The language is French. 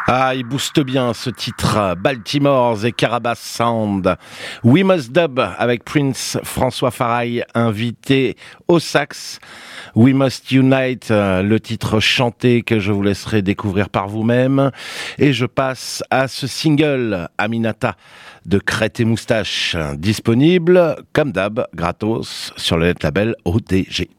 Ah, il booste bien ce titre. Baltimore's et Carabas Sound. We Must Dub avec Prince, François Faraille, invité au sax. We Must Unite, le titre chanté que je vous laisserai découvrir par vous-même. Et je passe à ce single, Aminata, de Crête et Moustache, disponible, comme d'hab, gratos, sur le net label ODG.